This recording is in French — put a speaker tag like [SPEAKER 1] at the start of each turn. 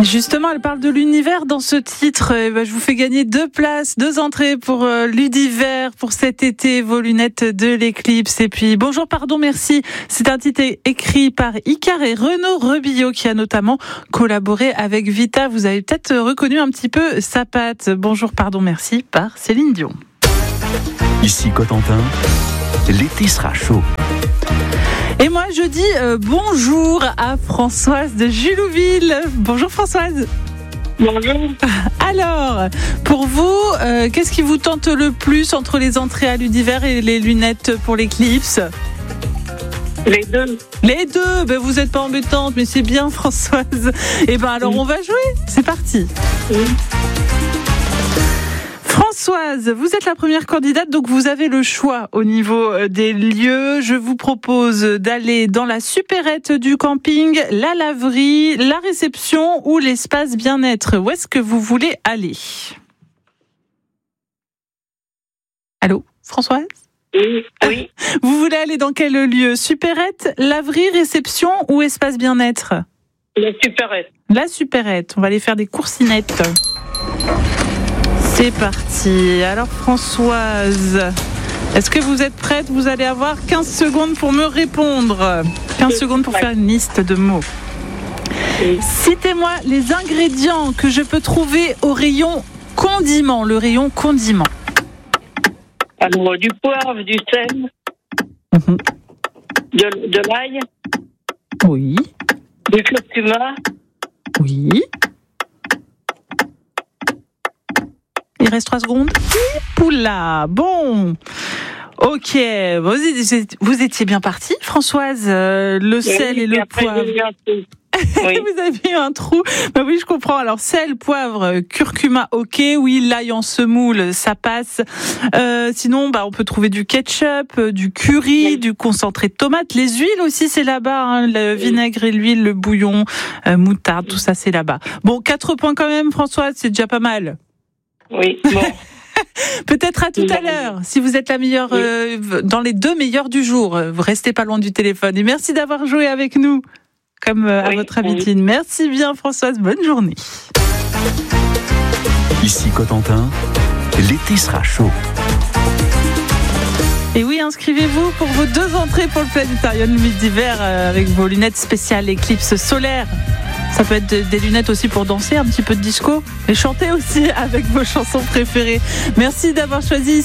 [SPEAKER 1] Justement, elle parle de l'univers dans ce titre. Je vous fais gagner 2 places, 2 entrées pour l'univers pour cet été, vos lunettes de l'éclipse. Et puis, bonjour, pardon, merci. C'est un titre écrit par Icar et Renaud Rebillot qui a notamment collaboré avec Vita. Vous avez peut-être reconnu un petit peu sa patte. Bonjour, pardon, merci par Céline Dion.
[SPEAKER 2] Ici Cotentin, l'été sera chaud.
[SPEAKER 1] Et moi, je dis bonjour à Françoise de Julouville. Bonjour Françoise.
[SPEAKER 3] Bonjour.
[SPEAKER 1] Alors, pour vous, qu'est-ce qui vous tente le plus entre les entrées à l'univers et les lunettes pour l'éclipse ?
[SPEAKER 3] Les deux.
[SPEAKER 1] Les deux, vous n'êtes pas embêtante, mais c'est bien Françoise. Et alors on va jouer, c'est parti.
[SPEAKER 3] Oui.
[SPEAKER 1] Françoise, vous êtes la première candidate, donc vous avez le choix au niveau des lieux. Je vous propose d'aller dans la supérette du camping, la laverie, la réception ou l'espace bien-être. Où est-ce que vous voulez aller ? Allô, Françoise ?
[SPEAKER 3] Oui.
[SPEAKER 1] Vous voulez aller dans quel lieu ? Supérette, laverie, réception ou espace bien-être ?
[SPEAKER 3] La supérette.
[SPEAKER 1] La supérette, on va aller faire des coursinettes. C'est parti. Alors Françoise, est-ce que vous êtes prête ? Vous allez avoir 15 secondes pour me répondre. 15 secondes pour faire une liste de mots.
[SPEAKER 3] Oui.
[SPEAKER 1] Citez-moi les ingrédients que je peux trouver au rayon condiments. Le rayon condiments.
[SPEAKER 3] Alors, du poivre, du sel, de l'ail,
[SPEAKER 1] Oui.
[SPEAKER 3] du curcuma,
[SPEAKER 1] Oui. Il reste 3 secondes. Poula, bon. Ok, vous étiez bien partie, Françoise. Le sel et le poivre.
[SPEAKER 3] Oui.
[SPEAKER 1] Vous avez eu un trou. Oui, je comprends. Alors, sel, poivre, curcuma, ok. Oui, l'ail en semoule, ça passe. Sinon, on peut trouver du ketchup, du curry, du concentré de tomate. Les huiles aussi, c'est là-bas. Le vinaigre et l'huile, le bouillon, moutarde, tout ça, c'est là-bas. Bon, 4 points quand même, Françoise, c'est déjà pas mal.
[SPEAKER 3] Oui, bon.
[SPEAKER 1] Peut-être à tout à l'heure, si vous êtes la meilleure, dans les 2 meilleurs du jour. Vous restez pas loin du téléphone. Et merci d'avoir joué avec nous, comme à votre habitude. Merci bien, Françoise. Bonne journée.
[SPEAKER 2] Ici Cotentin, l'été sera chaud.
[SPEAKER 1] Et oui, inscrivez-vous pour vos 2 entrées pour le Planétarium Nuit d'hiver avec vos lunettes spéciales éclipse solaire. Ça peut être des lunettes aussi pour danser, un petit peu de disco, et chanter aussi avec vos chansons préférées. Merci d'avoir choisi